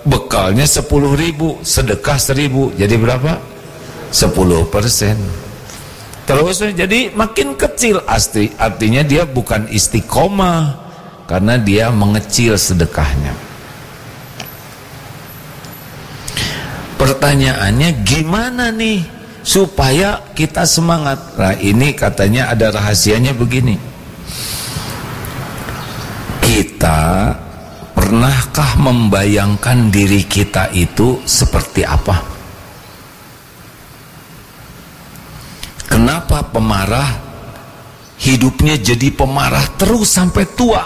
bekalnya 10.000, sedekah 1.000, jadi berapa? 10%. Terus jadi makin kecil, artinya dia bukan istiqomah karena dia mengecil sedekahnya. Pertanyaannya gimana nih supaya kita semangat? Nah, ini katanya ada rahasianya begini. Kita pernahkah membayangkan diri kita itu seperti apa? Kenapa pemarah hidupnya jadi pemarah terus sampai tua?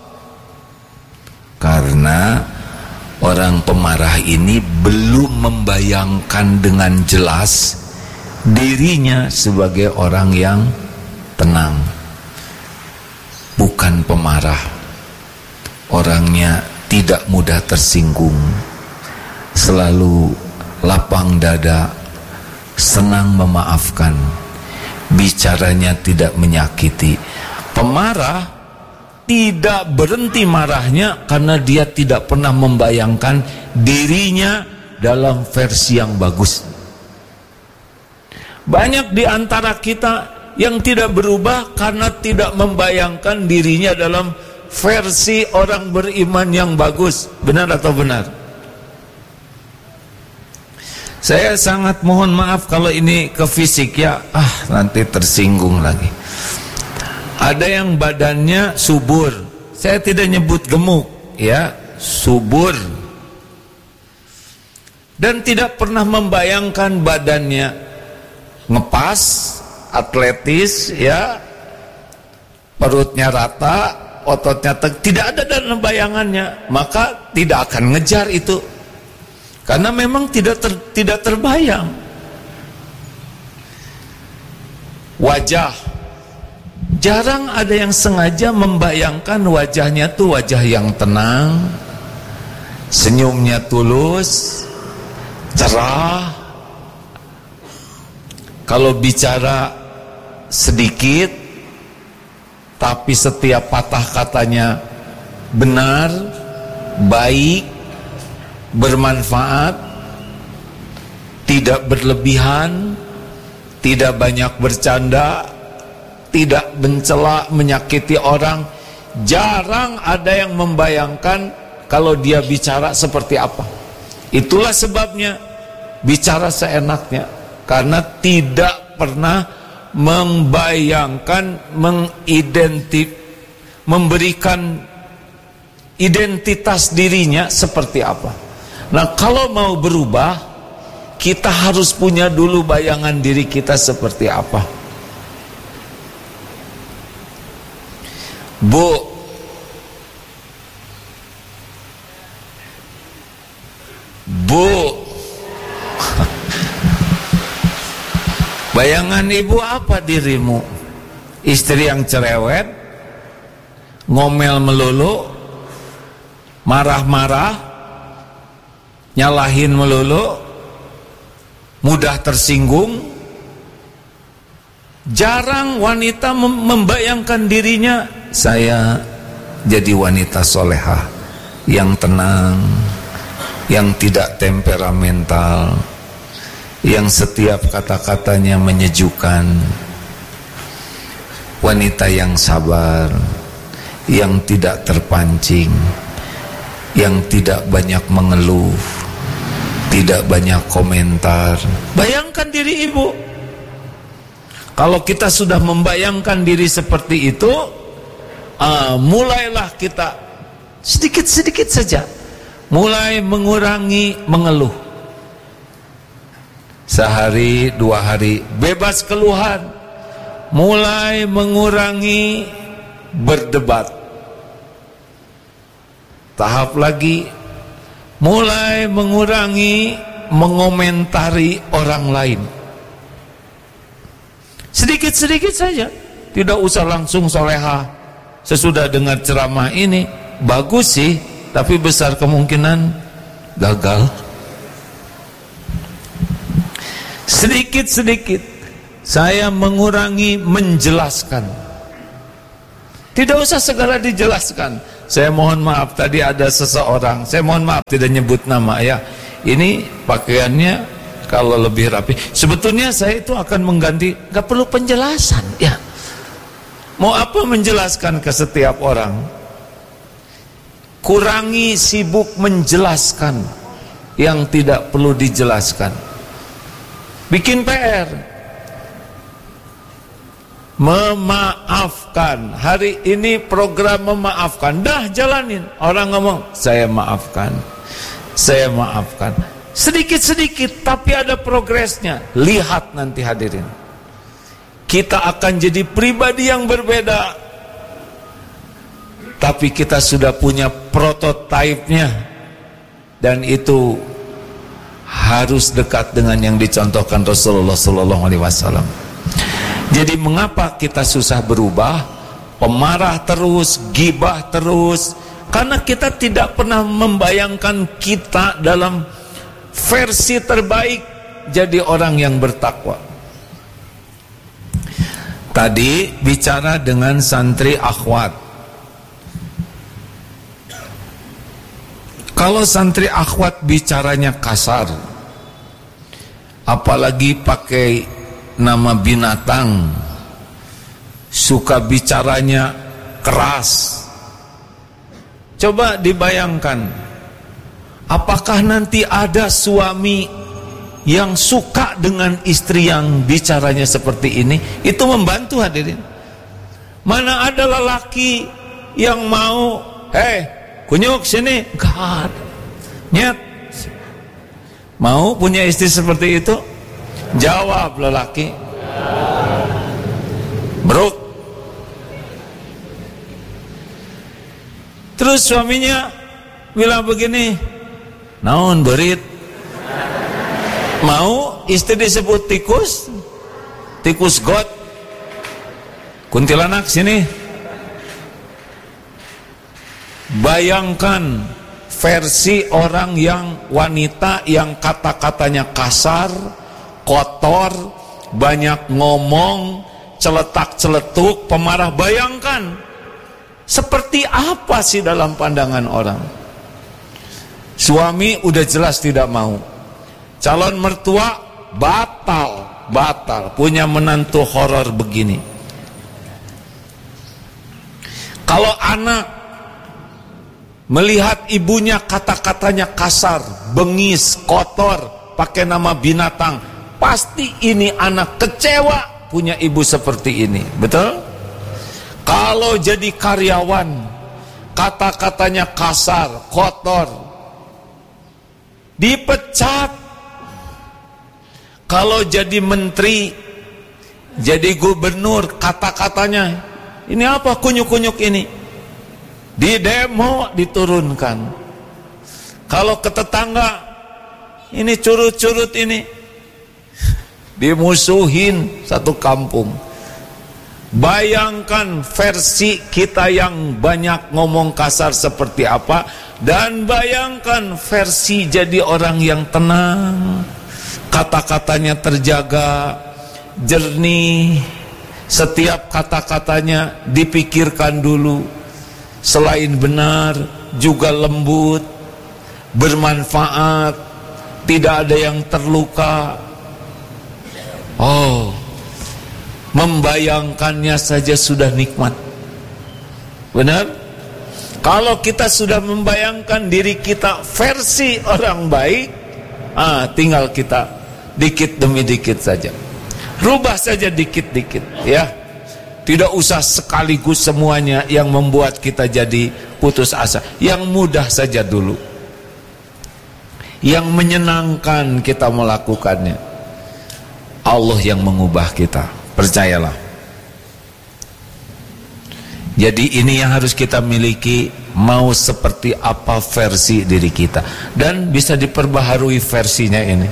Karena orang pemarah ini belum membayangkan dengan jelas dirinya sebagai orang yang tenang. Bukan pemarah, orangnya tidak mudah tersinggung, selalu lapang dada, senang memaafkan, bicaranya tidak menyakiti. Pemarah tidak berhenti marahnya karena dia tidak pernah membayangkan dirinya dalam versi yang bagus. Banyak di antara kita yang tidak berubah karena tidak membayangkan dirinya dalam versi orang beriman yang bagus. Benar atau benar? Saya sangat mohon maaf kalau ini ke fisik ya, nanti tersinggung lagi. Ada yang badannya subur, saya tidak nyebut gemuk ya, subur, dan tidak pernah membayangkan badannya ngepas, atletis ya, perutnya rata, ototnya tidak ada dalam bayangannya, maka tidak akan ngejar itu karena memang tidak terbayang. Wajah, jarang ada yang sengaja membayangkan wajahnya tuh wajah yang tenang, senyumnya tulus, cerah. Kalau bicara sedikit tapi setiap patah katanya benar, baik, bermanfaat, tidak berlebihan, tidak banyak bercanda, tidak mencela, menyakiti orang. Jarang ada yang membayangkan kalau dia bicara seperti apa. Itulah sebabnya bicara seenaknya, karena tidak pernah membayangkan, memberikan identitas dirinya seperti apa. Nah, kalau mau berubah, kita harus punya dulu bayangan diri kita seperti apa. Bu, bayangan ibu apa dirimu? Istri yang cerewet, ngomel melulu, marah-marah, nyalahin melulu, mudah tersinggung. Jarang wanita membayangkan dirinya, saya jadi wanita solehah yang tenang, yang tidak temperamental, yang setiap kata-katanya menyejukkan, wanita yang sabar, yang tidak terpancing, yang tidak banyak mengeluh, tidak banyak komentar. Bayangkan diri ibu. Kalau kita sudah membayangkan diri seperti itu, mulailah kita sedikit-sedikit saja mulai mengurangi mengeluh. Sehari, 2 hari bebas keluhan. Mulai mengurangi berdebat. Tahap lagi, mulai mengurangi mengomentari orang lain. Sedikit-sedikit saja, tidak usah langsung solehah. Sesudah dengar ceramah ini, bagus sih, tapi besar kemungkinan gagal. Sedikit-sedikit saya mengurangi menjelaskan. Tidak usah segala dijelaskan, Saya mohon maaf, tadi ada seseorang, saya mohon maaf tidak nyebut nama ya. Ini pakaiannya kalau lebih rapi. Sebetulnya saya itu akan mengganti, gak perlu penjelasan ya. Mau apa menjelaskan ke setiap orang? Kurangi sibuk menjelaskan yang tidak perlu dijelaskan. Bikin PR. Memaafkan. Hari ini program memaafkan. Dah jalanin. Orang ngomong, saya maafkan. Saya maafkan. Sedikit-sedikit tapi ada progresnya. Lihat nanti hadirin. Kita akan jadi pribadi yang berbeda. Tapi kita sudah punya prototipenya. Dan itu harus dekat dengan yang dicontohkan Rasulullah SAW. Jadi mengapa kita susah berubah, pemarah terus, gibah terus? Karena kita tidak pernah membayangkan kita dalam versi terbaik jadi orang yang bertakwa. Tadi bicara dengan santri akhwat. Kalau santri akhwat bicaranya kasar, apalagi pakai nama binatang, suka bicaranya keras. Coba dibayangkan, apakah nanti ada suami yang suka dengan istri yang bicaranya seperti ini? Itu membantu hadirin. Mana ada lelaki yang mau, kunyuk sini, gak ada. Nyet, mau punya istri seperti itu? Jawab lelaki, Brok. Terus suaminya bilang begini, naon berit? Mau istri disebut tikus? Tikus got? Kuntilanak sini. Bayangkan versi orang yang wanita yang kata-katanya kasar, kotor, banyak ngomong, celetak-celetuk, pemarah. Bayangkan seperti apa sih dalam pandangan orang. Suami udah jelas tidak mau, calon mertua batal punya menantu horor begini. Kalau anak melihat ibunya kata-katanya kasar, bengis, kotor, pakai nama binatang, pasti ini anak kecewa punya ibu seperti ini. Betul? Kalau jadi karyawan, kata-katanya kasar, kotor, dipecat. Kalau jadi menteri, jadi gubernur, kata-katanya, ini apa kunyuk-kunyuk ini? Di demo diturunkan. Kalau ke tetangga, ini curut-curut ini, dimusuhin satu kampung. Bayangkan versi kita yang banyak ngomong kasar seperti apa, dan bayangkan versi jadi orang yang tenang, kata-katanya terjaga, jernih, setiap kata-katanya dipikirkan dulu, selain benar juga lembut, bermanfaat, tidak ada yang terluka. Oh, membayangkannya saja sudah nikmat. Benar? Kalau kita sudah membayangkan diri kita versi orang baik, tinggal kita dikit demi dikit saja, rubah saja dikit-dikit, ya. Tidak usah sekaligus semuanya yang membuat kita jadi putus asa. Yang mudah saja dulu, yang menyenangkan kita melakukannya. Allah yang mengubah kita, percayalah. Jadi ini yang harus kita miliki, mau seperti apa versi diri kita, dan bisa diperbaharui versinya ini.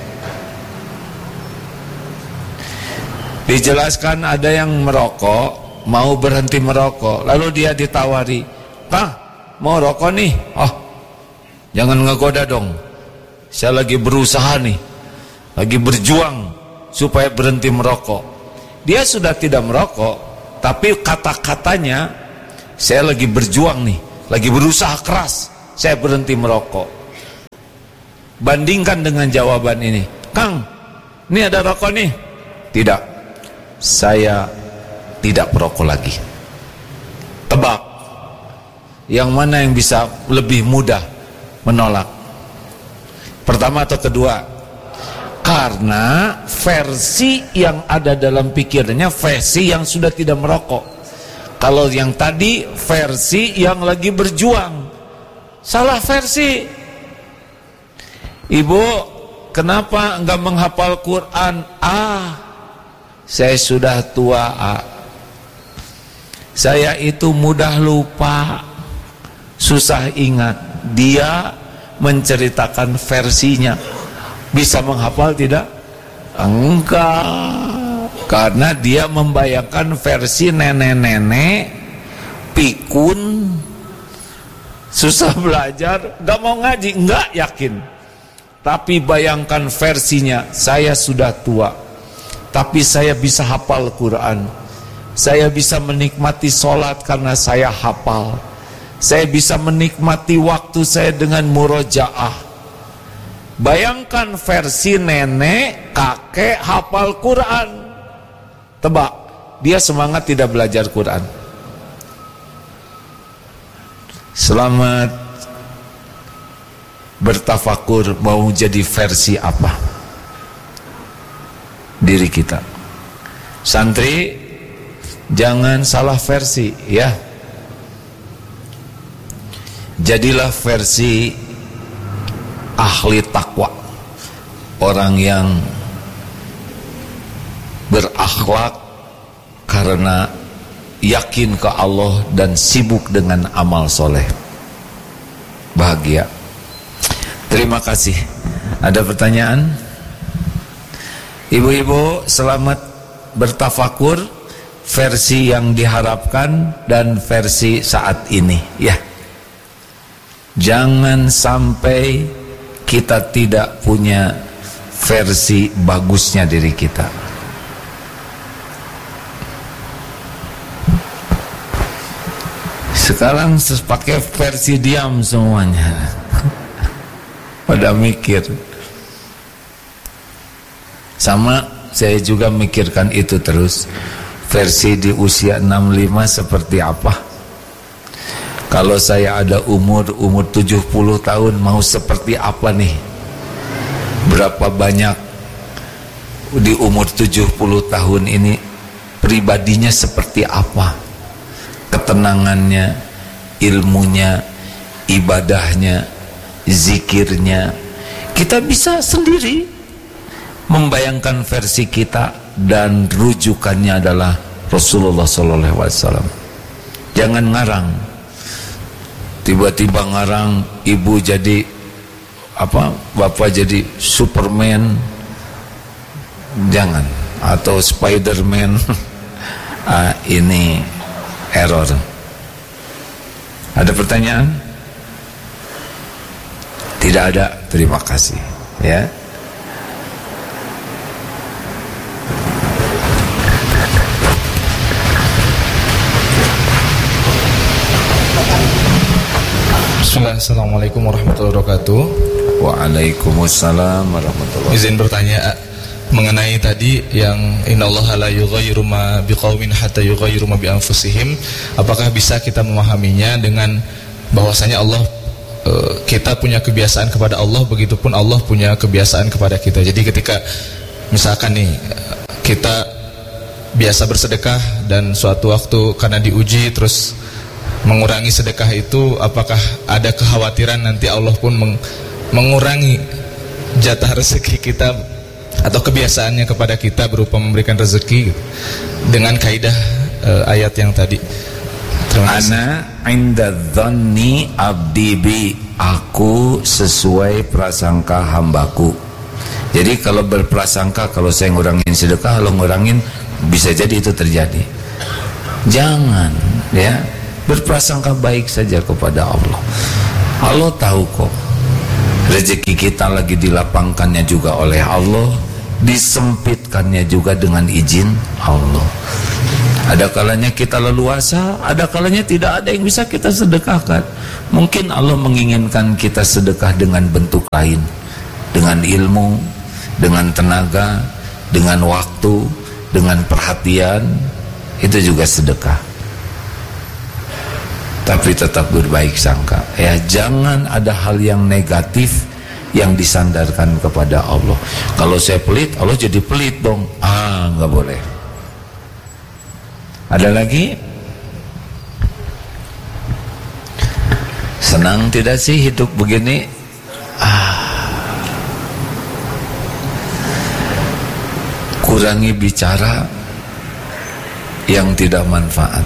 Dijelaskan ada yang merokok, mau berhenti merokok, lalu dia ditawari, "Kah, mau rokok nih? Oh, jangan ngegoda dong. Saya lagi berusaha nih, lagi berjuang supaya berhenti merokok." Dia sudah tidak merokok, tapi kata-katanya, "Saya lagi berjuang nih lagi berusaha keras, saya berhenti merokok. Bandingkan dengan jawaban ini, Kang, ini ada rokok nih. Tidak, saya tidak perokok lagi. Tebak, yang mana yang bisa lebih mudah menolak? Pertama atau kedua? Karena versi yang ada dalam pikirannya versi yang sudah tidak merokok. Kalau yang tadi versi yang lagi berjuang. Salah versi. Ibu, kenapa enggak menghafal Quran? Saya sudah tua. Saya itu mudah lupa, susah ingat. Dia menceritakan versinya. Bisa menghafal tidak? Enggak. Karena dia membayangkan versi nenek-nenek pikun, susah belajar, gak mau ngaji, enggak yakin. Tapi bayangkan versinya, saya sudah tua, tapi saya bisa hafal Quran. Saya bisa menikmati sholat karena saya hafal. Saya bisa menikmati waktu saya dengan murojaah. Bayangkan versi nenek, kakek hafal Quran. Tebak, dia semangat tidak belajar Quran. Selamat bertafakur, mau jadi versi apa diri kita. Santri, jangan salah versi ya. Jadilah versi ahli takwa, orang yang berakhlak karena yakin ke Allah dan sibuk dengan amal soleh. Bahagia. Terima kasih. Ada pertanyaan? Ibu-ibu, selamat bertafakur versi yang diharapkan dan versi saat ini ya. Jangan sampai kita tidak punya versi bagusnya diri kita. Sekarang pakai versi diam semuanya. Pada mikir. Sama saya juga mikirkan itu terus. Versi di usia 65 seperti apa? Kalau saya ada umur 70 tahun, mau seperti apa nih? Berapa banyak di umur 70 tahun ini pribadinya seperti apa? Ketenangannya, ilmunya, ibadahnya, zikirnya. Kita bisa sendiri membayangkan versi kita, dan rujukannya adalah Rasulullah SAW. Jangan ngarang. Tiba-tiba ngarang ibu jadi apa, bapak jadi Superman, jangan, atau Spiderman. Ini error. Ada pertanyaan? Tidak ada. Terima kasih ya. Assalamualaikum warahmatullahi wabarakatuh. Waalaikumsalam warahmatullahi wabarakatuh. Izin bertanya mengenai tadi yang innallaha la yughayyiru ma biqaumin hatta yughayyiru ma bi anfusihim. Apakah bisa kita memahaminya dengan bahwasanya Allah, kita punya kebiasaan kepada Allah, begitupun Allah punya kebiasaan kepada kita. Jadi ketika misalkan nih kita biasa bersedekah dan suatu waktu karena diuji terus mengurangi sedekah itu, apakah ada kekhawatiran nanti Allah pun mengurangi jatah rezeki kita atau kebiasaannya kepada kita berupa memberikan rezeki gitu, dengan kaidah ayat yang tadi. Terima kasih. Ana inda dhanni abdi bi, aku sesuai prasangka hambaku. Jadi kalau berprasangka kalau saya ngurangin sedekah, Allah ngurangin, bisa jadi itu terjadi. Jangan ya, berprasangka baik saja kepada Allah. Allah tahu kok, rezeki kita lagi dilapangkannya juga oleh Allah, disempitkannya juga dengan izin Allah. Ada kalanya kita leluasa, ada kalanya tidak ada yang bisa kita sedekahkan. Mungkin Allah menginginkan kita sedekah dengan bentuk lain, dengan ilmu, dengan tenaga, dengan waktu, dengan perhatian. Itu juga sedekah. Tapi tetap berbaik sangka. Ya, jangan ada hal yang negatif yang disandarkan kepada Allah. Kalau saya pelit, Allah jadi pelit dong. Nggak boleh. Ada lagi? Senang tidak sih hidup begini? Kurangi bicara yang tidak manfaat.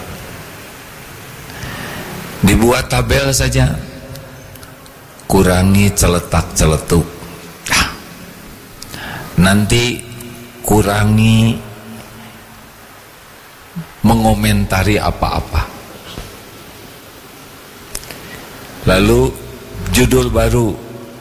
Dibuat tabel saja. Kurangi celetak-celetuk. Nanti kurangi mengomentari apa-apa. Lalu judul baru,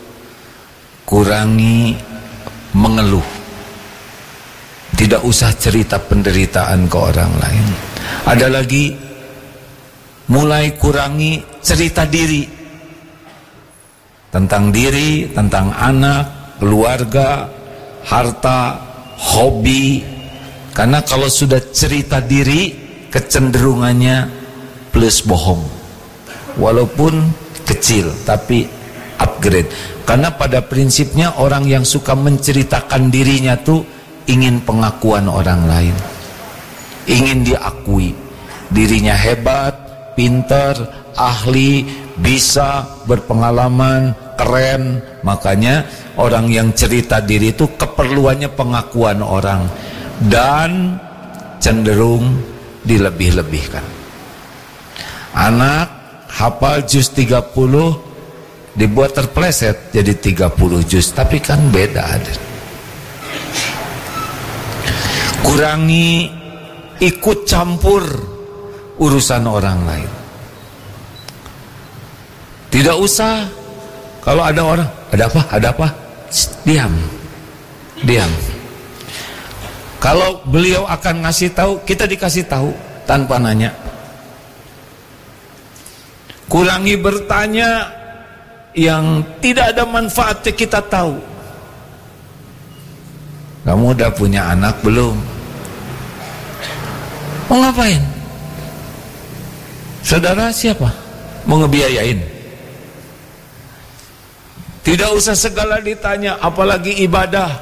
kurangi mengeluh. Tidak usah cerita penderitaan ke orang lain. Ada lagi, mulai kurangi cerita diri. Tentang diri, tentang anak, keluarga, harta, hobi. Karena kalau sudah cerita diri, kecenderungannya plus bohong. Walaupun kecil, tapi upgrade. Karena pada prinsipnya orang yang suka menceritakan dirinya tuh ingin pengakuan orang lain. Ingin diakui. Dirinya hebat, pintar, ahli, bisa, berpengalaman, keren. Makanya orang yang cerita diri itu keperluannya pengakuan orang. Dan cenderung dilebih-lebihkan. Anak hafal juz 30 dibuat terpleset jadi 30 juz, tapi kan beda. Kurangi ikut campur urusan orang lain. Tidak usah kalau ada orang, ada apa? Diam. Kalau beliau akan ngasih tahu, kita dikasih tahu tanpa nanya. Kurangi bertanya yang tidak ada manfaatnya, kita tahu. Kamu udah punya anak belum? Mau ngapain? Saudara siapa? Mau ngebiayain? Tidak usah segala ditanya, apalagi ibadah.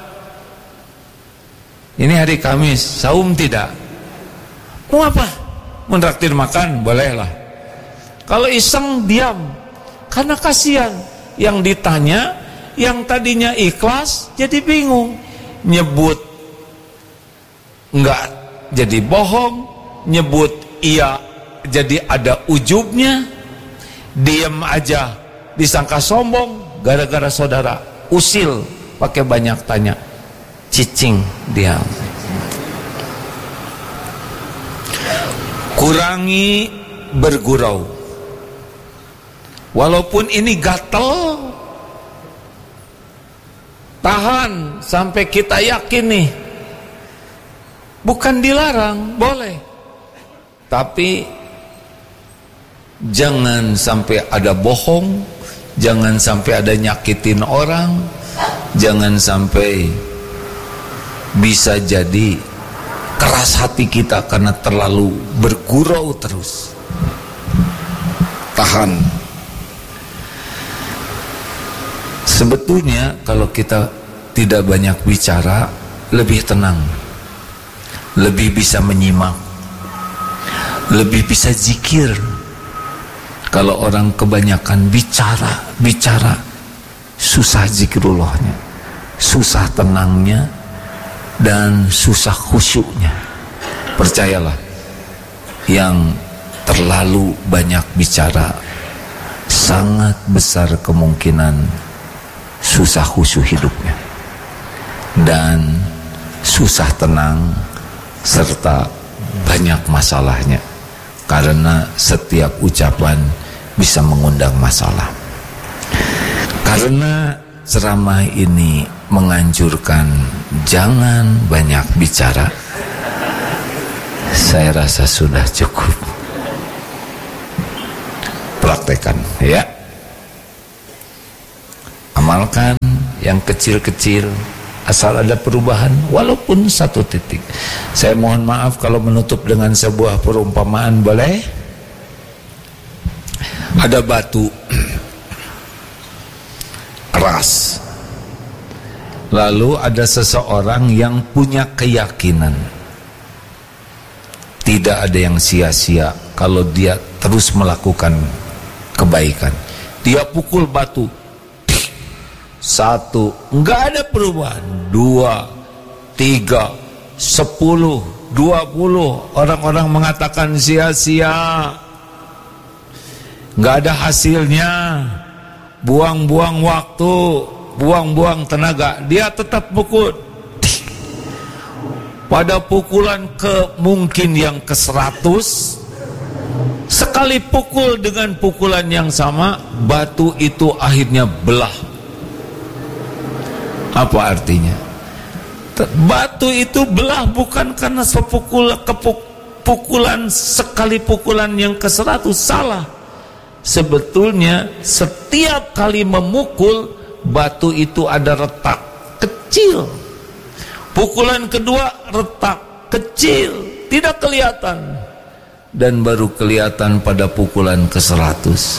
Ini hari Kamis, saum tidak? Mau apa? Menraktir makan, bolehlah. Kalau iseng, diam. Karena kasihan. Yang ditanya, yang tadinya ikhlas, jadi bingung. Nyebut enggak jadi bohong, nyebut iya jadi ada ujubnya. Diam aja disangka sombong gara-gara saudara usil pakai banyak tanya. Cicing dia. Kurangi bergurau. Walaupun ini gatel, tahan sampai kita yakin nih. Bukan dilarang, boleh. Tapi jangan sampai ada bohong, jangan sampai ada nyakitin orang, jangan sampai bisa jadi keras hati kita karena terlalu bergurau terus. Tahan. Sebetulnya kalau kita tidak banyak bicara, lebih tenang, lebih bisa menyimak, lebih bisa zikir. Kalau orang kebanyakan bicara, susah zikrullahnya, susah tenangnya, dan susah khusyuknya. Percayalah, yang terlalu banyak bicara sangat besar kemungkinan susah khusyuk hidupnya dan susah tenang serta banyak masalahnya, karena setiap ucapan bisa mengundang masalah. Karena ceramah ini menganjurkan jangan banyak bicara, Saya rasa sudah cukup. Praktekan ya. Amalkan yang kecil-kecil, asal ada perubahan walaupun 1 titik. Saya mohon maaf kalau menutup dengan sebuah perumpamaan, boleh? Ada batu keras, lalu ada seseorang yang punya keyakinan tidak ada yang sia-sia kalau dia terus melakukan kebaikan. Dia pukul batu, 1, enggak ada perubahan. 2, 3, 10, 20, orang-orang mengatakan sia-sia, enggak ada hasilnya, buang-buang waktu, buang-buang tenaga. Dia tetap pukul. Pada pukulan mungkin yang ke-100, sekali pukul dengan pukulan yang sama, batu itu akhirnya belah. Apa artinya? Batu itu belah bukan karena pukulan sekali pukulan yang ke-100, salah. Sebetulnya setiap kali memukul, batu itu ada retak kecil. Pukulan kedua, retak kecil, tidak kelihatan, dan baru kelihatan pada pukulan ke-100.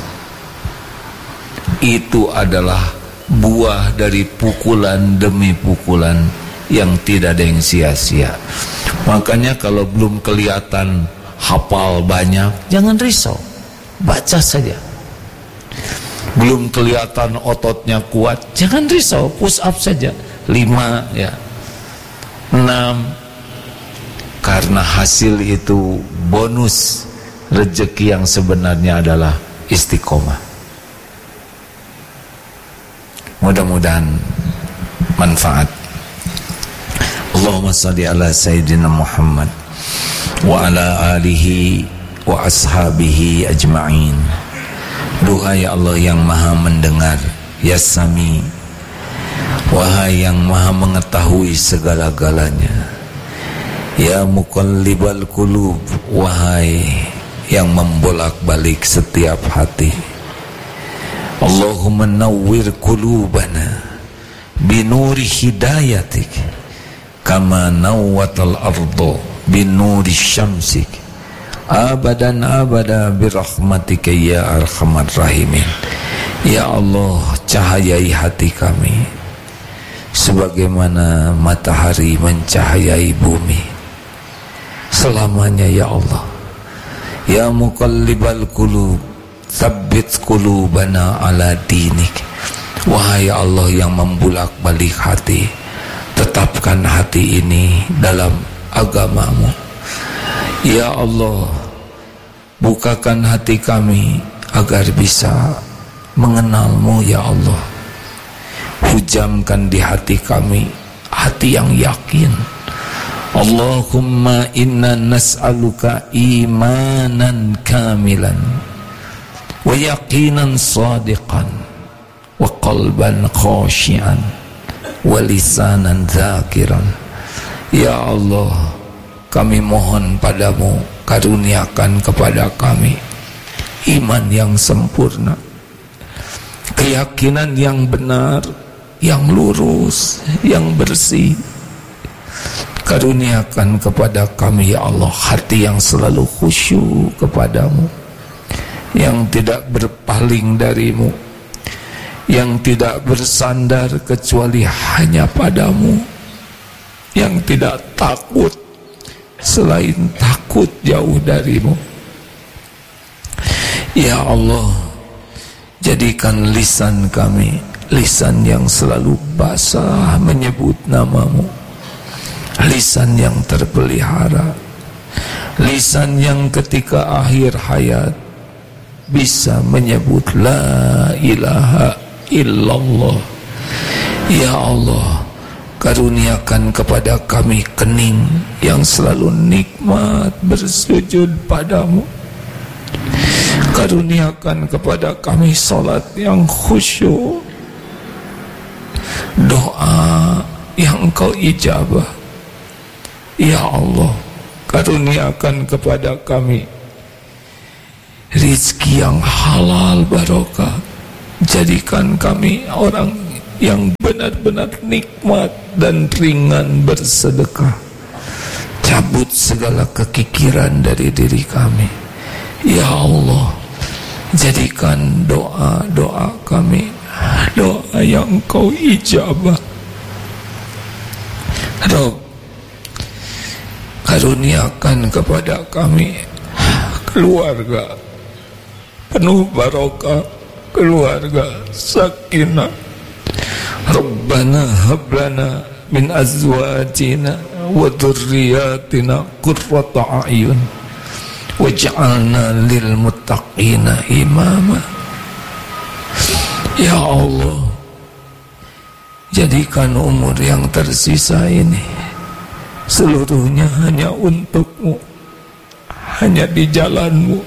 Itu adalah buah dari pukulan demi pukulan yang tidak ada yang sia-sia. Makanya kalau belum kelihatan hafal banyak, jangan risau, baca saja. Belum kelihatan ototnya kuat, jangan risau, push up saja 5 ya, 6. Karena hasil itu bonus rezeki yang sebenarnya adalah istiqomah. Mudah-mudahan manfaat. Allahumma salli ala Sayyidina Muhammad wa ala alihi wa ashabihi ajma'in. Duhai Allah yang maha mendengar, ya Sami, wahai yang maha mengetahui segala-galanya, ya Muqallibal Qulub, wahai yang membolak-balik setiap hati. Allahumma nawwir qulubana binuri hidayatik kama nawwatal ardu binuri syamsik abadan abada birahmatika ya arhamar rahimin. Ya Allah, cahayai hati kami sebagaimana matahari mencahayai bumi selamanya ya Allah. Ya Muqallibal Qulub, tsabbit qulubana ala dinik. Wahai Allah yang membulak-balik hati, tetapkan hati ini dalam agamamu. Ya Allah, bukakan hati kami agar bisa mengenalmu ya Allah. Hujamkan di hati kami hati yang yakin. Allahumma inna nas'aluka imanan kamilan wa yaqinan sadiqan wa qalban khashian wa lisanan zakiran. Ya Allah, kami mohon padamu, karuniakan kepada kami iman yang sempurna, keyakinan yang benar, yang lurus, yang bersih. Karuniakan kepada kami ya Allah hati yang selalu khusyuk kepadamu, yang tidak berpaling darimu, yang tidak bersandar kecuali hanya padamu, yang tidak takut selain takut jauh darimu. Ya Allah, jadikan lisan kami lisan yang selalu basah menyebut namamu, lisan yang terpelihara, lisan yang ketika akhir hayat bisa menyebut la ilaha illallah. Ya Allah, karuniakan kepada kami kening yang selalu nikmat bersujud padamu. Karuniakan kepada kami salat yang khusyuk, doa yang Engkau ijabah. Ya Allah, karuniakan kepada kami rizki yang halal barokah. Jadikan kami orang yang benar-benar nikmat dan ringan bersedekah. Cabut segala kekikiran dari diri kami, ya Allah. Jadikan doa-doa kami doa yang Engkau ijabah. Rabb, karuniakan kepada kami keluarga penuh barokah, keluarga sakinah. Rabbana hablana min azwajina wa dhurriyyatina qurrata a'yun waj'alna lil muttaqina imama. Ya Allah, jadikan umur yang tersisa ini seluruhnya hanya untuk-Mu, hanya di jalan-Mu.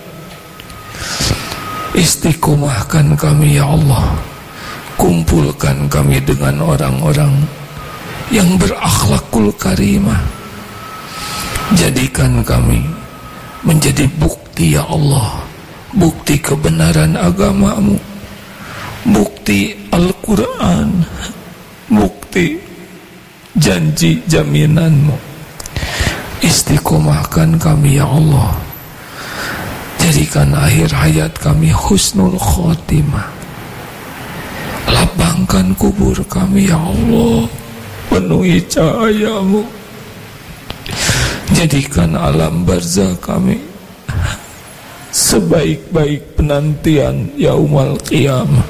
Istiqomahkan kami ya Allah. Kumpulkan kami dengan orang-orang yang berakhlakul karimah. Jadikan kami menjadi bukti ya Allah, bukti kebenaran agama-Mu, bukti Al-Quran, bukti janji jaminan-Mu. Istiqomahkan kami ya Allah. Jadikan akhir hayat kami husnul khotimah. Lapangkan kubur kami ya Allah, penuhi cahaya-Mu. Jadikan alam barzah kami sebaik-baik penantian yaumal qiyamah.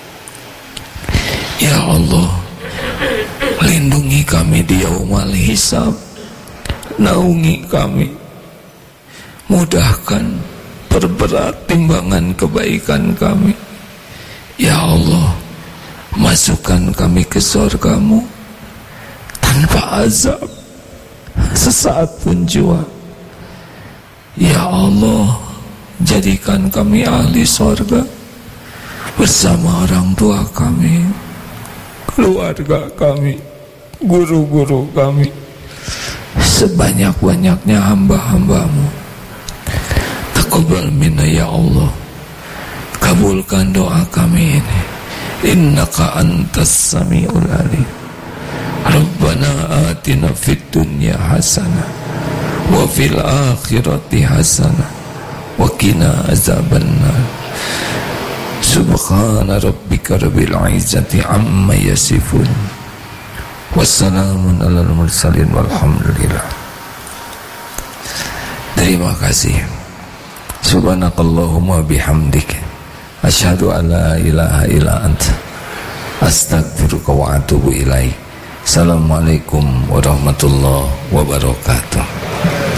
Ya Allah, lindungi kami di yaumal hisab. Naungi kami, mudahkan, perberat timbangan kebaikan kami. Ya Allah, masukkan kami ke surga-Mu tanpa azab sesaat pun jua. Ya Allah, jadikan kami ahli surga bersama orang tua kami, keluarga kami, guru-guru kami, sebanyak-banyaknya hamba-hamba-Mu. Taqabbal minna ya Allah. Kabulkan doa kami ini. Innaka antas sami'ul alim. Rabbana atina fid dunya hasanah wa fil akhirati hasanah wa qina azabannar. Subhana rabbika rabbil izzati amma yasifun. Wassalamun alal mursalin walhamdulillah. Terima kasih. Subhanakallahumma bihamdik, asyhadu an la ilaha illa anta, astaghfiruka wa atubu ilaik. Assalamualaikum warahmatullahi wabarakatuh.